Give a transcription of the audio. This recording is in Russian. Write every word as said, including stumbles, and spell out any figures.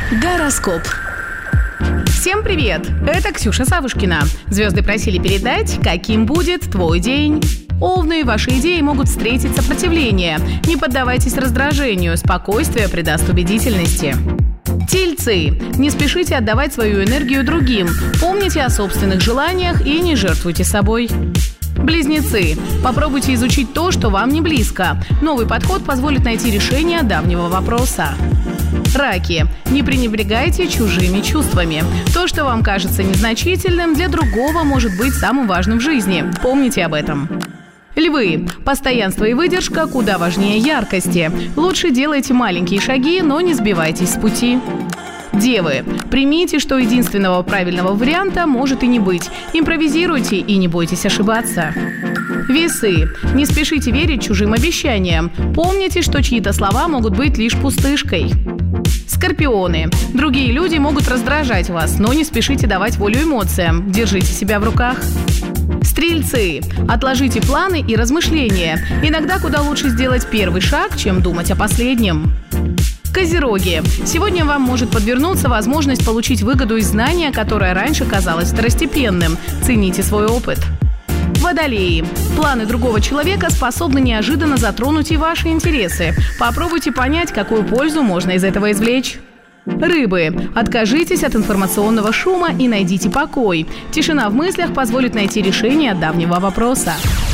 Гороскоп. Всем привет! Это Ксюша Савушкина. Звезды просили передать, каким будет твой день. Овны, ваши идеи могут встретить сопротивление. Не поддавайтесь раздражению, спокойствие придаст убедительности. Тельцы. Не спешите отдавать свою энергию другим. Помните о собственных желаниях и не жертвуйте собой. Близнецы. Попробуйте изучить то, что вам не близко. Новый подход позволит найти решение давнего вопроса. Раки. Не пренебрегайте чужими чувствами. То, что вам кажется незначительным, для другого может быть самым важным в жизни. Помните об этом. Львы. Постоянство и выдержка куда важнее яркости. Лучше делайте маленькие шаги, но не сбивайтесь с пути. Девы. Примите, что единственного правильного варианта может и не быть. Импровизируйте и не бойтесь ошибаться. Весы. Не спешите верить чужим обещаниям. Помните, что чьи-то слова могут быть лишь пустышкой. Скорпионы. Другие люди могут раздражать вас, но не спешите давать волю эмоциям. Держите себя в руках. Стрельцы. Отложите планы и размышления. Иногда куда лучше сделать первый шаг, чем думать о последнем. Козероги. Сегодня вам может подвернуться возможность получить выгоду из знания, которое раньше казалось второстепенным. Цените свой опыт. Водолеи. Планы другого человека способны неожиданно затронуть и ваши интересы. Попробуйте понять, какую пользу можно из этого извлечь. Рыбы. Откажитесь от информационного шума и найдите покой. Тишина в мыслях позволит найти решение давнего вопроса.